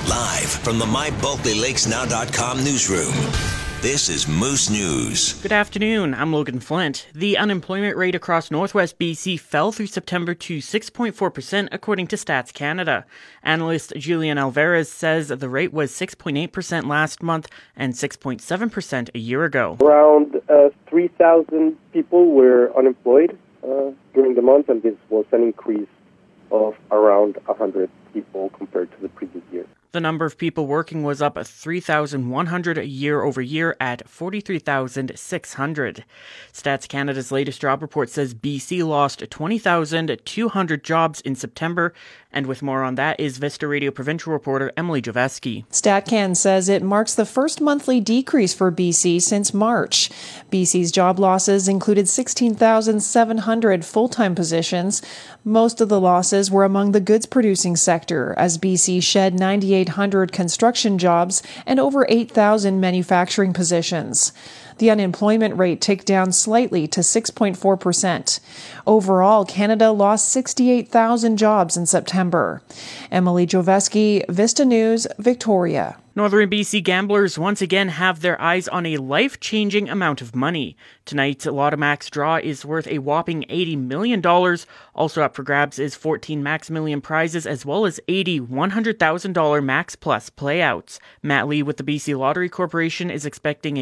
Live from the MyBulkleyLakesNow.com newsroom, this is Moose News. Good afternoon, I'm Logan Flint. The unemployment rate across Northwest BC fell through September to 6.4%, according to Stats Canada. Analyst Julian Alvarez says the rate was 6.8% last month and 6.7% a year ago. Around 3,000 people were unemployed during the month, and this was an increase of around 100 people compared to the previous year. The number of people working was up 3,100 year over year at 43,600. Stats Canada's latest job report says BC lost 20,200 jobs in September. And with more on that is Vista Radio provincial reporter Emily Javeski. StatCan says it marks the first monthly decrease for BC since March. BC's job losses included 16,700 full-time positions. Most of the losses were among the goods-producing sector, as BC shed 9,800 construction jobs and over 8,000 manufacturing positions. The unemployment rate ticked down slightly to 6.4%. Overall, Canada lost 68,000 jobs in September. Emily Javeski, Vista News, Victoria. Northern BC gamblers once again have their eyes on a life-changing amount of money. Tonight's Lotto Max draw is worth a whopping $80 million. Also up for grabs is 14 Max Million prizes as well as 80 $100,000 Max Plus playouts. Matt Lee with the BC Lottery Corporation is expecting